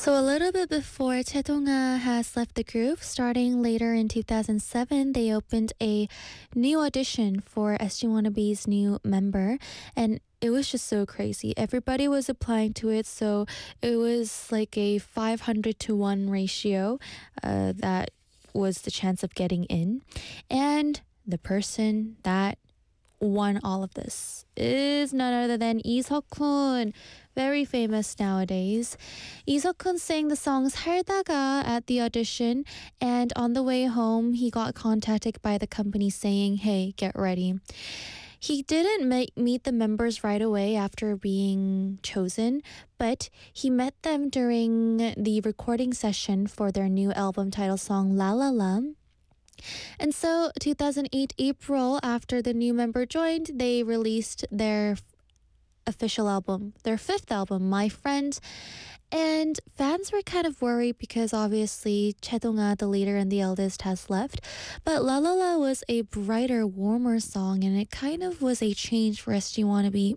So a little bit before Chaedong-a has left the group, starting later in 2007, they opened a new audition for SG Wannabe's new member, and it was just so crazy. Everybody was applying to it, so it was like a 500 to 1 ratio that was the chance of getting in. And the person that won all of this is none other than Lee Seok-hun, very famous nowadays. Lee Seok-hun sang the songs 살다가 at the audition, and on the way home, he got contacted by the company saying, "Hey, get ready." He didn't meet the members right away after being chosen, but he met them during the recording session for their new album title song La La La. And so 2008 April, after the new member joined, they released their official album, their fifth album, My Friend. And fans were kind of worried because obviously Chaedong-a, the leader and the eldest, has left. But La La La was a brighter, warmer song, and it kind of was a change for SG Wannabe.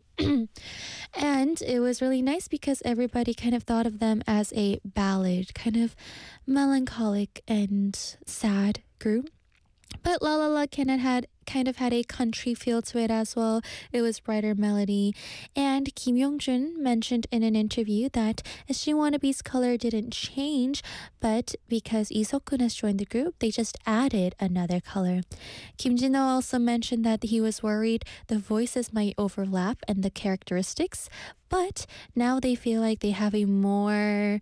And it was really nice because everybody kind of thought of them as a ballad, kind of melancholic and sad group. But La La La kind of had a country feel to it as well. It was brighter melody. And Kim Yong-jun mentioned in an interview that SG Wannabe's color didn't change, but because Lee Seok-hun has joined the group, they just added another color. Kim Jin-ho also mentioned that he was worried the voices might overlap and the characteristics, but now they feel like they have a more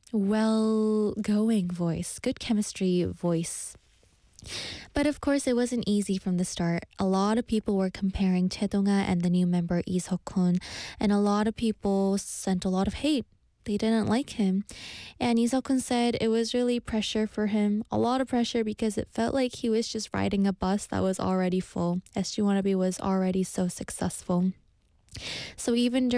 well-going voice, good chemistry voice. But of course, it wasn't easy from the start. A lot of people were comparing Chaedong-a and the new member Lee Seok-hun, and a lot of people sent a lot of hate. They didn't like him. And Lee Seok-hun said it was really pressure for him, a lot of pressure, because it felt like he was just riding a bus that was already full. SG Wannabe was already so successful. So even